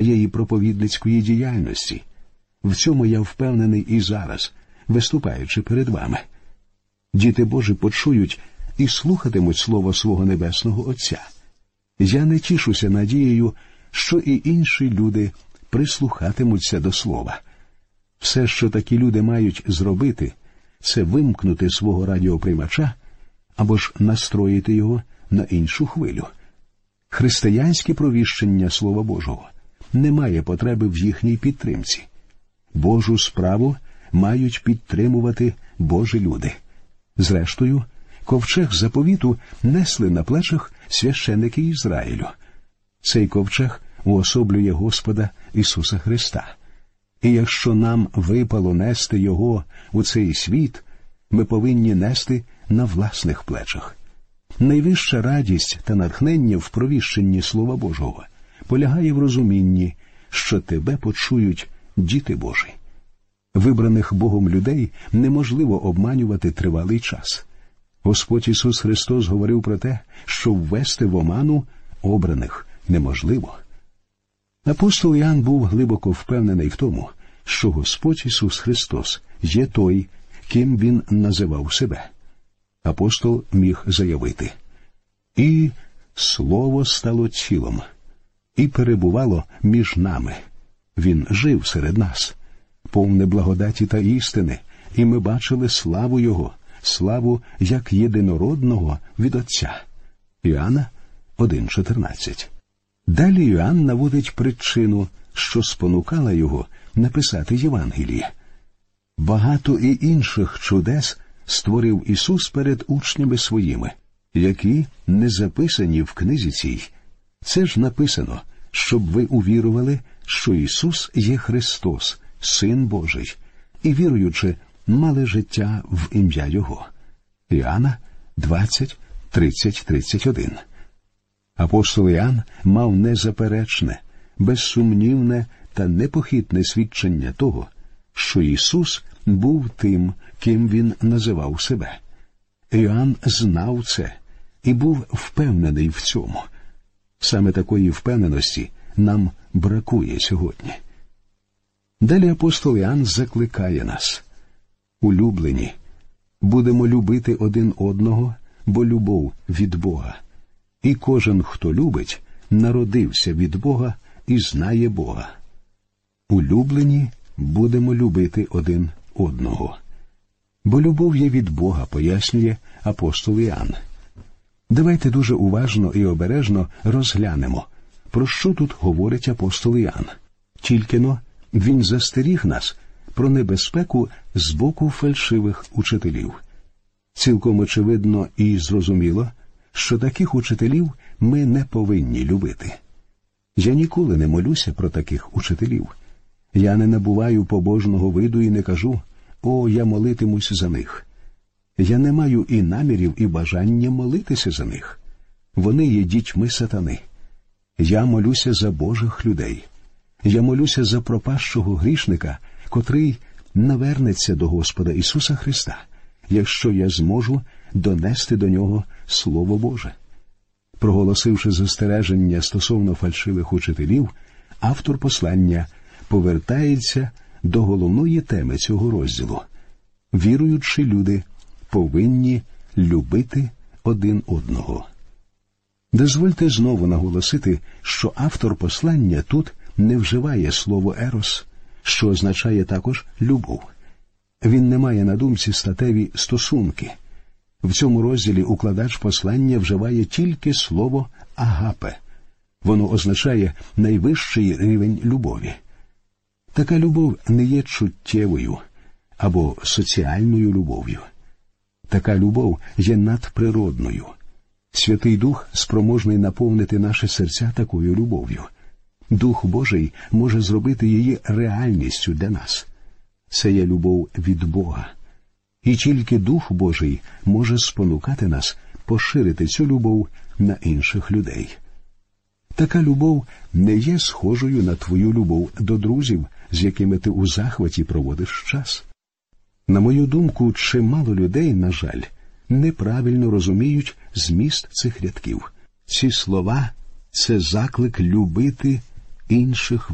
своєї проповідницької діяльності. В цьому я впевнений і зараз, виступаючи перед вами. Діти Божі почують і слухатимуть слово свого Небесного Отця. Я не тішуся надією, що і інші люди прислухатимуться до слова. Все, що такі люди мають зробити, це вимкнути свого радіоприймача або ж настроїти його на іншу хвилю. Християнське провіщення Слова Божого не має потреби в їхній підтримці. Божу справу мають підтримувати Божі люди. Зрештою, ковчег заповіту несли на плечах священники Ізраїлю. Цей ковчег уособлює Господа Ісуса Христа. І якщо нам випало нести Його у цей світ, ми повинні нести на власних плечах. Найвища радість та натхнення в провіщенні Слова Божого полягає в розумінні, що тебе почують діти Божі. Вибраних Богом людей неможливо обманювати тривалий час. Господь Ісус Христос говорив про те, що ввести в оману обраних неможливо. Апостол Іоанн був глибоко впевнений в тому, що Господь Ісус Христос є той, ким Він називав себе. Апостол міг заявити: «І Слово стало тілом, і перебувало між нами. Він жив серед нас, повне благодаті та істини, і ми бачили славу Його, славу як єдинородного від Отця». Іоанна 1,14. Далі Іоанн наводить причину, що спонукала його написати Євангеліє. Багато і інших чудес створив Ісус перед учнями своїми, які не записані в книзі цій. Це ж написано, щоб ви увірували, що Ісус є Христос, Син Божий, і, віруючи, мали життя в ім'я Його. Іоанна 20:30-31. Апостол Іоанн мав незаперечне, безсумнівне та непохитне свідчення того, що Ісус був тим, ким Він називав себе. Іоанн знав це і був впевнений в цьому. Саме такої впевненості нам бракує сьогодні. Далі апостол Іоанн закликає нас: «Улюблені, будемо любити один одного, бо любов від Бога. І кожен, хто любить, народився від Бога і знає Бога». Улюблені, будемо любити один одного. Бо любов є від Бога, пояснює апостол Іоанн. Давайте дуже уважно і обережно розглянемо, про що тут говорить апостол Іоанн. Тільки-но він застеріг нас про небезпеку з боку фальшивих учителів. Цілком очевидно і зрозуміло, що таких учителів ми не повинні любити. Я ніколи не молюся про таких учителів. Я не набуваю побожного виду і не кажу: «О, я молитимусь за них». Я не маю і намірів, і бажання молитися за них. Вони є дітьми сатани. Я молюся за Божих людей. Я молюся за пропащого грішника, котрий навернеться до Господа Ісуса Христа, якщо я зможу донести до нього Слово Боже. Проголосивши застереження стосовно фальшивих учителів, автор послання повертається до головної теми цього розділу. Віруючі люди повинні любити один одного. Дозвольте знову наголосити, що автор послання тут не вживає слово «ерос», що означає також «любов». Він не має на думці статеві стосунки. В цьому розділі укладач послання вживає тільки слово «агапе». Воно означає найвищий рівень любові. Така любов не є чуттєвою або соціальною любов'ю. Така любов є надприродною. Святий Дух спроможний наповнити наші серця такою любов'ю. Дух Божий може зробити її реальністю для нас. Це є любов від Бога. І тільки Дух Божий може спонукати нас поширити цю любов на інших людей. Така любов не є схожою на твою любов до друзів, з якими ти у захваті проводиш час. На мою думку, чимало людей, на жаль, неправильно розуміють зміст цих рядків. Ці слова – це заклик любити інших